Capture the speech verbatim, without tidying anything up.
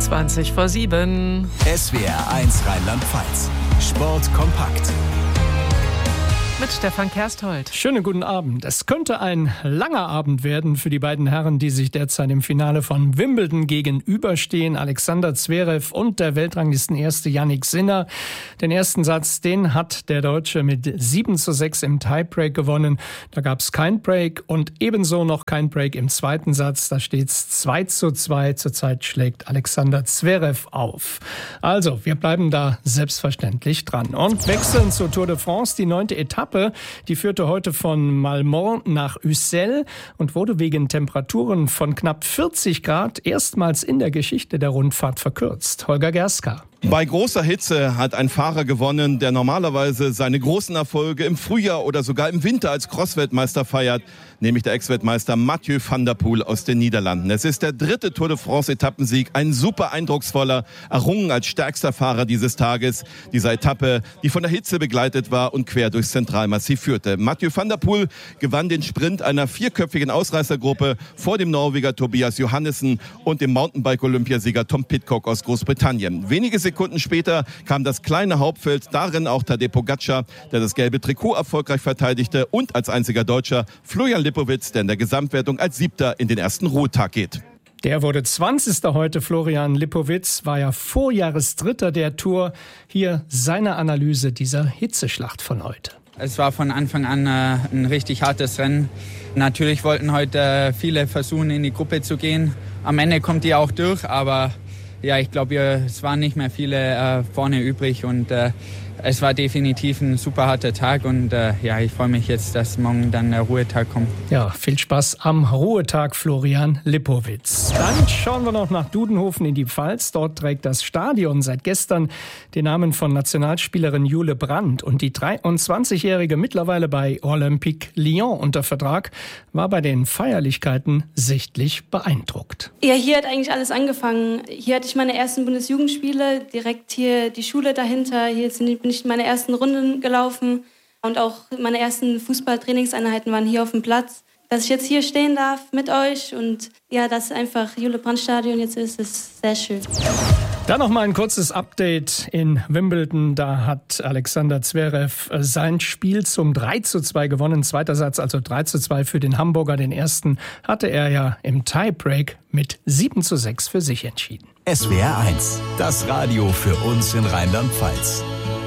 zwanzig vor sieben. S W R eins Rheinland-Pfalz. Sport kompakt. Mit Stefan Kersthold. Schönen guten Abend. Es könnte ein langer Abend werden für die beiden Herren, die sich derzeit im Finale von Wimbledon gegenüberstehen. Alexander Zverev und der Weltranglistenerste Jannik Sinner. Den ersten Satz, den hat der Deutsche mit sieben zu sechs im Tiebreak gewonnen. Da gab es kein Break und ebenso noch kein Break im zweiten Satz. Da steht es zwei zu zwei. Zurzeit schlägt Alexander Zverev auf. Also, wir bleiben da selbstverständlich dran. Und wechseln zur Tour de France. Die neunte Etappe, die führte heute von Malmont nach Ussel und wurde wegen Temperaturen von knapp vierzig Grad erstmals in der Geschichte der Rundfahrt verkürzt. Holger Gerska. Bei großer Hitze hat ein Fahrer gewonnen, der normalerweise seine großen Erfolge im Frühjahr oder sogar im Winter als Cross-Weltmeister feiert, nämlich der Ex-Weltmeister Mathieu van der Poel aus den Niederlanden. Es ist der dritte Tour de France-Etappensieg, ein super eindrucksvoller, errungen als stärkster Fahrer dieses Tages. Dieser Etappe, die von der Hitze begleitet war und quer durchs Zentralmassiv führte. Mathieu van der Poel gewann den Sprint einer vierköpfigen Ausreißergruppe vor dem Norweger Tobias Johannessen und dem Mountainbike-Olympiasieger Tom Pidcock aus Großbritannien. Wenige Sekunden später kam das kleine Hauptfeld, darin auch Tadej Pogačar, der das gelbe Trikot erfolgreich verteidigte, und als einziger Deutscher Florian Lipowitz, der in der Gesamtwertung als Siebter in den ersten Ruhetag geht. Der wurde zwanzigster heute. Florian Lipowitz war ja Vorjahresdritter der Tour. Hier seine Analyse dieser Hitzeschlacht von heute. Es war von Anfang an äh, ein richtig hartes Rennen. Natürlich wollten heute äh, viele versuchen, in die Gruppe zu gehen. Am Ende kommt die auch durch, aber ja, ich glaube, es waren nicht mehr viele äh, vorne übrig und äh, es war definitiv ein super harter Tag und äh, ja, ich freue mich jetzt, dass morgen dann der Ruhetag kommt. Ja, viel Spaß am Ruhetag, Florian Lipowitz. Dann schauen wir noch nach Dudenhofen in die Pfalz. Dort trägt das Stadion seit gestern den Namen von Nationalspielerin Jule Brandt. Und die dreiundzwanzigjährige, mittlerweile bei Olympique Lyon unter Vertrag, war bei den Feierlichkeiten sichtlich beeindruckt. Ja, hier hat eigentlich alles angefangen. Hier hatte ich meine ersten Bundesjugendspiele, direkt hier die Schule dahinter. Hier sind die bin ich meine ersten Runden gelaufen und auch meine ersten Fußballtrainingseinheiten waren hier auf dem Platz. Dass ich jetzt hier stehen darf mit euch und ja, dass einfach Jule Brandt Stadion jetzt ist, ist sehr schön. Dann noch mal ein kurzes Update in Wimbledon. Da hat Alexander Zverev sein Spiel zum drei zu zwei gewonnen. Zweiter Satz, also drei zu zwei für den Hamburger. Den ersten hatte er ja im Tiebreak mit sieben zu sechs für sich entschieden. S W R eins, das Radio für uns in Rheinland-Pfalz.